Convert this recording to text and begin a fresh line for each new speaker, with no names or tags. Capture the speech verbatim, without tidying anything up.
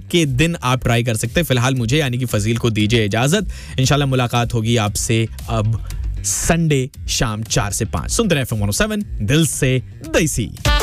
के दिन आप ट्राई कर सकते हैं। फिलहाल मुझे यानी कि फजील को दीजिए इजाजत। इंशाल्लाह मुलाकात होगी आपसे अब संडे शाम चार से पाँच। सुनते रहे F M one O seven दिल से देसी।